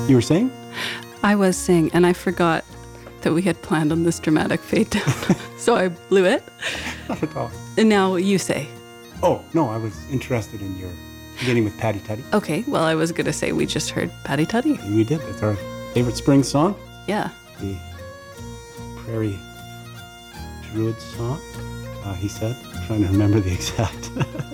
You were saying? I was saying, and I forgot that we had planned on this dramatic fade down. So I blew it. Not at all. And now you say. Oh, no, I was interested in your beginning with Paddy Tuddy. Okay, well, I was going to say we just heard Paddy Tuddy. And we did. It's our favorite spring song. Yeah. The Prairie Druid song, he said. I'm trying to remember the exact.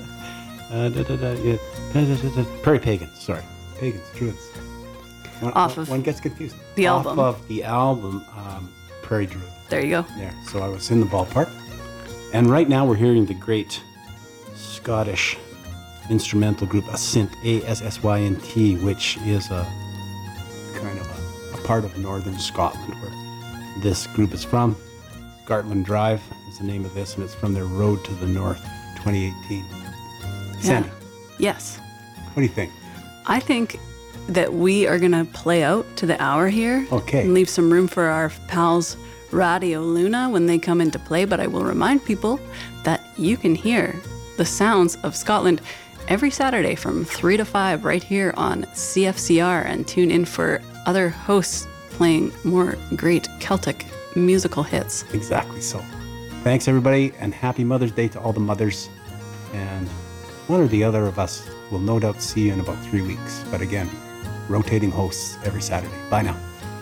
Prairie Pagans, sorry. Pagans, Druids. One gets confused. The album. Off of the album, Prairie Druid. There you go. There. So I was in the ballpark. And right now we're hearing the great Scottish instrumental group Assynt, A-S-S-Y-N-T, which is a kind of a part of northern Scotland where this group is from. Gartland Drive is the name of this, and it's from their Road to the North 2018. Sandy, Yes. what do you think? I think that we are going to play out to the hour here. Okay. And leave some room for our pals Radio Luna when they come into play. But I will remind people that you can hear the sounds of Scotland every Saturday from 3 to 5 right here on CFCR, and tune in for other hosts playing more great Celtic musical hits. Exactly so. Thanks, everybody, and happy Mother's Day to all the mothers. And one or the other of us will no doubt see you in about 3 weeks. But again, rotating hosts every Saturday. Bye now.